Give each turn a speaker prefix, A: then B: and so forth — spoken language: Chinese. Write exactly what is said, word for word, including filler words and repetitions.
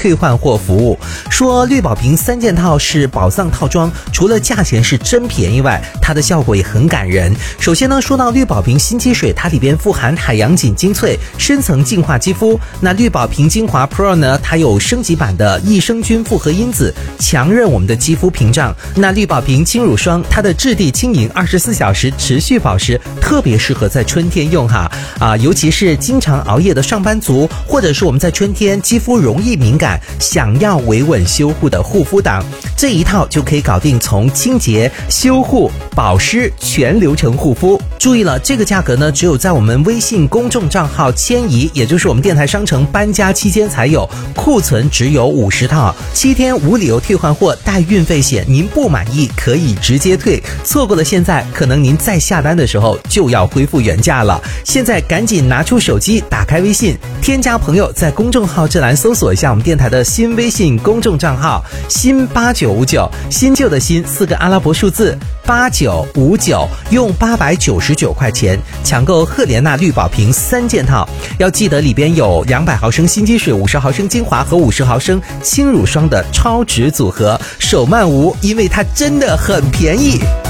A: 退换货服务。说绿宝瓶三件套是宝藏套装，除了价钱是真便宜外，它的效果也很感人。首先呢，说到绿宝瓶新肌水，它里边富含海洋锦精粹，深层净化肌肤。那绿宝瓶精华 Pro 呢，它有升级版的益生菌复合因子，强韧我们的肌肤屏障。那绿宝瓶轻乳霜，它的质地轻盈，二十四小时持续保湿，特别适合在春天用哈啊，尤其是经常熬夜的上班族，或者是我们在春天肌肤容易敏感，想要维稳修护的护肤党，这一套就可以搞定从清洁、修护、保湿全流程护肤。注意了，这个价格呢，只有在我们微信公众账号迁移，也就是我们电台商城搬家期间才有，库存只有五十套，七天无理由退换货，带运费险，您不满意可以直接退，错过了现在，可能您再下单的时候就要恢复原价了。现在赶紧拿出手机，打开微信，添加朋友，在公众号这栏搜索一下我们电台的新微信公众账号新八九五九，新旧的新四个阿拉伯数字八九五九，用八百九十九块钱抢购赫莲娜绿宝瓶三件套。要记得里边有两百毫升新肌水、五十毫升精华和五十毫升轻乳霜的超值组合，手慢无，因为它真的很便宜。